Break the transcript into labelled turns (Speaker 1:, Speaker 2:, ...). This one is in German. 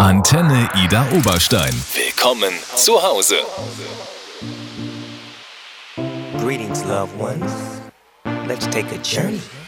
Speaker 1: Antenne Ida Oberstein. Willkommen zu Hause.
Speaker 2: Greetings, loved ones. Let's take a journey.